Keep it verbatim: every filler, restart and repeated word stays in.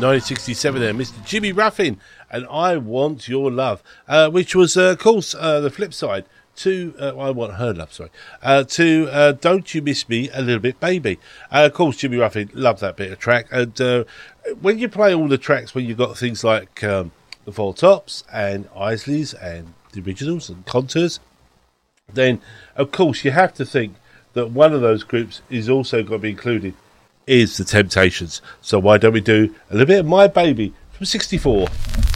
nineteen sixty-seven there, Mister Jimmy Ruffin, and I Want Your Love, uh, which was, uh, of course, uh, the flip side to, uh, I Want Her Love, sorry, uh, to uh, Don't You Miss Me a Little Bit, Baby. Uh, of course, Jimmy Ruffin loved that bit of track, and uh, when you play all the tracks, when you've got things like um, the Four Tops and Isleys and the originals and Contours, then, of course, you have to think that one of those groups is also going to be included is the Temptations. So why don't we do a little bit of My Baby from sixty-four?